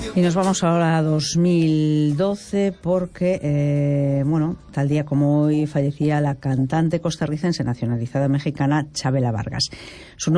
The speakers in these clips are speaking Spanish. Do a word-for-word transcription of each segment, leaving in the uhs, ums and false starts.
Y nos vamos ahora a dos mil doce porque, eh, bueno, tal día como hoy fallecía la cantante costarricense nacionalizada mexicana Chavela Vargas. Su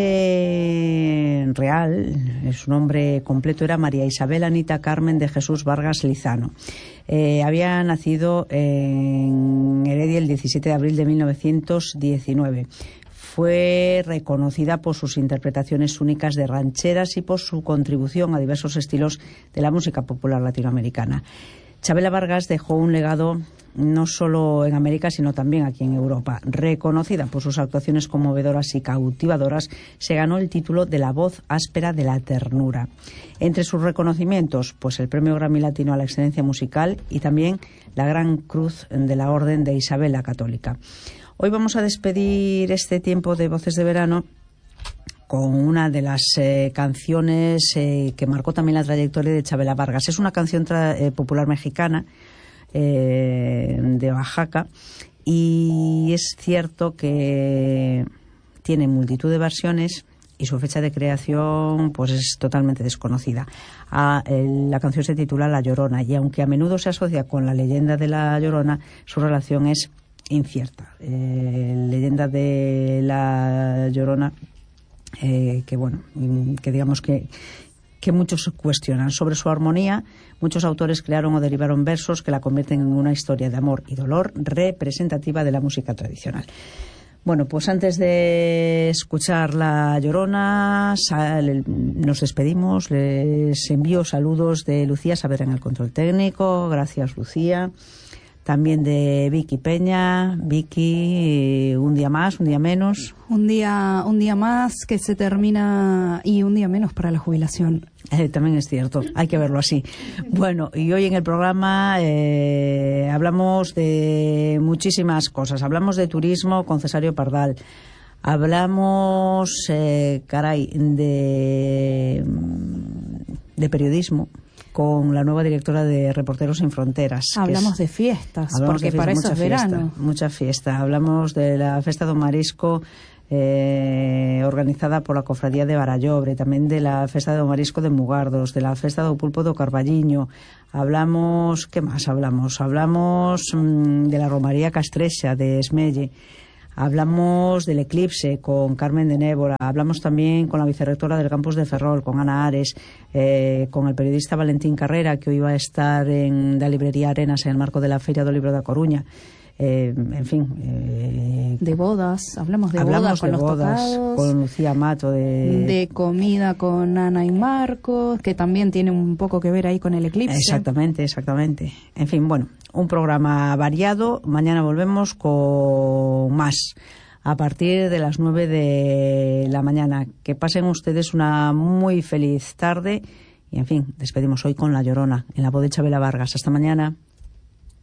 nombre real, su nombre completo era María Isabel Anita Carmen de Jesús Vargas Lizano. Eh, había nacido en Heredia el diecisiete de abril de mil novecientos diecinueve. Fue reconocida por sus interpretaciones únicas de rancheras y por su contribución a diversos estilos de la música popular latinoamericana. Chavela Vargas dejó un legado no solo en América, sino también aquí en Europa. Reconocida por sus actuaciones conmovedoras y cautivadoras, se ganó el título de la voz áspera de la ternura. Entre sus reconocimientos, pues el Premio Grammy Latino a la Excelencia Musical y también la Gran Cruz de la Orden de Isabel la Católica. Hoy vamos a despedir este tiempo de Voces de Verano con una de las eh, canciones eh, que marcó también la trayectoria de Chavela Vargas. Es una canción tra- eh, popular mexicana eh, de Oaxaca, y es cierto que tiene multitud de versiones y su fecha de creación pues es totalmente desconocida. Ah, eh, la canción se titula La Llorona, y aunque a menudo se asocia con la leyenda de La Llorona, su relación es incierta. Eh, leyenda de La Llorona eh, que bueno, que digamos que que muchos cuestionan. Sobre su armonía, muchos autores crearon o derivaron versos que la convierten en una historia de amor y dolor representativa de la música tradicional. Bueno, pues antes de escuchar La Llorona, sal, nos despedimos. Les envío saludos de Lucía Saavedra en el control técnico. Gracias, Lucía. También de Vicky Peña. Vicky, un día más, un día menos. Un día, un día más que se termina y un día menos para la jubilación. Eh, también es cierto, hay que verlo así. Bueno, y hoy en el programa eh, hablamos de muchísimas cosas. Hablamos de turismo con Cesario Pardal. Hablamos, eh, caray, de, de periodismo con la nueva directora de Reporteros Sin Fronteras. Hablamos es, de fiestas, hablamos porque de fiesta, para eso es fiesta, verano. Mucha fiesta. Hablamos de la Festa do Marisco, eh, organizada por la Cofradía de Barallobre, también de la Festa do Marisco de Mugardos, de la Festa do Pulpo do Carballiño. Hablamos, ¿qué más hablamos? Hablamos mmm, de la Romaría Castrexa de Esmelle. Hablamos del eclipse con Carmen de Nébora. Hablamos también con la vicerrectora del campus de Ferrol, con Ana Ares, eh, con el periodista Valentín Carrera, que hoy iba a estar en la librería Arenas en el marco de la Feria do Libro da Coruña. Eh, en fin. Eh, de bodas, hablamos de hablamos bodas con de los bodas, tocados. con Lucía Mato. De... de comida con Ana y Marcos, que también tiene un poco que ver ahí con el eclipse. Exactamente, exactamente. En fin, bueno, un programa variado. Mañana volvemos con más a partir de las nueve de la mañana. Que pasen ustedes una muy feliz tarde y, en fin, despedimos hoy con La Llorona en la voz de Chavela Vargas. Hasta mañana.